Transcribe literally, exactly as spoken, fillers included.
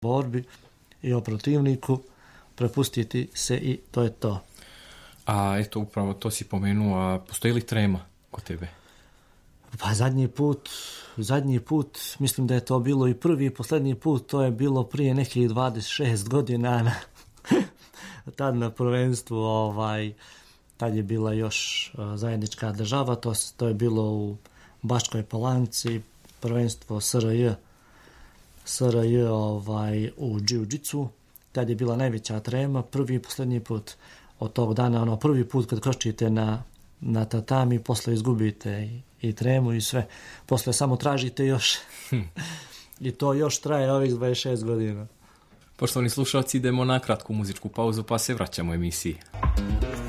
borbi i o protivniku, prepustiti se i to je to. A eto, upravo to si pomenuo, a postoji li trema kod tebe? Pa zadnji put, zadnji put, mislim da je to bilo i prvi i posljednji put, to je bilo prije nekih dvadeset šest godina na, tad na prvenstvu, ovaj, tad je bila još uh, zajednička država, to, to je bilo u Bačkoj Palanci, prvenstvo S R J, S R J ovaj, u džiu-džicu, tad je bila najveća trema, prvi i posljednji put od tog dana, ono prvi put kad kročite na, na tatami, posle izgubite i, i tremu i sve, posle samo tražite još i to još traje ovih dvadeset šest godina. Poštovani slušalci, idemo na kratku muzičku pauzu pa se vraćamo emisiji.